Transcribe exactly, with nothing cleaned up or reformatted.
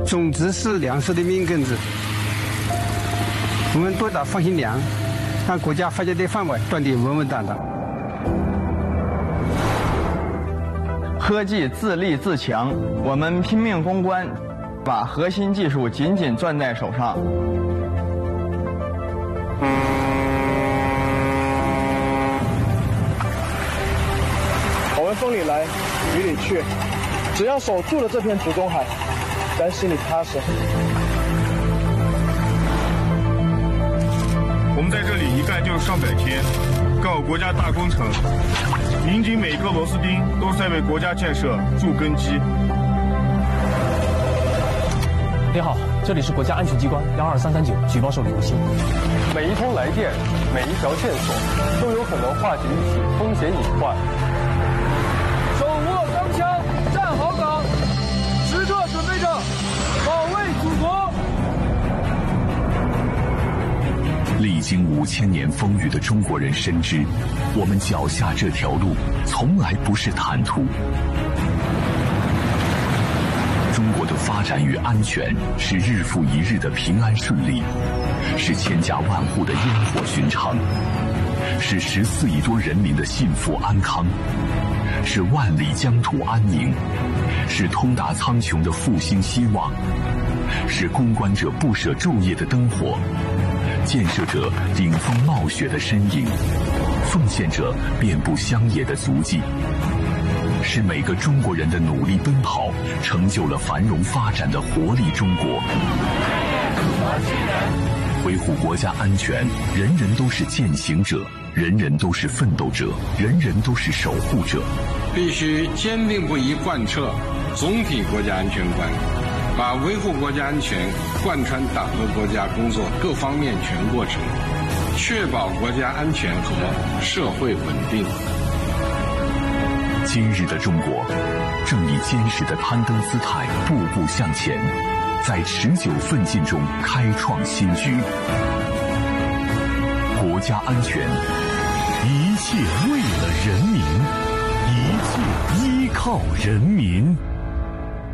种植是粮食的命根子，我们多打放心粮，让国家发家的饭碗赚得稳稳当当。 科技自立自强，我们拼命攻关，把核心技术紧紧攥在手上。 我们风里来，雨里去，只要守住了这片土中海，咱心里踏实。 我们在这里一干就是上百天，干好国家大工程，拧紧每一颗螺丝钉，都是在为国家建设筑根基。 你好，这里是国家安全机关幺二三三九举报受理中心。 每一通来电，每一条线索，都有可能化解一起风险隐患。 手握钢枪，站好岗，时刻准备着保卫祖国。 历经五千年风雨的中国人深知，我们脚下这条路从来不是坦途。中国的发展与安全是日复一日的平安顺利，是千家万户的烟火寻常，是十四亿多人民的幸福安康，是万里疆土安宁，是通达苍穹的复兴希望，是攻关者不舍昼夜的灯火，建设者顶风冒雪的身影，奉献者遍布乡野的足迹，是每个中国人的努力奔跑，成就了繁荣发展的活力中国。维护国家安全，人人都是践行者，人人都是奋斗者，人人都是守护者。 必须坚定不移贯彻总体国家安全观，把维护国家安全贯穿党和国家工作各方面全过程，确保国家安全和社会稳定。 今日的中国正以坚实的攀登姿态步步向前，在持久奋进中开创新局。国家安全，一切为了人民，一切依靠人民。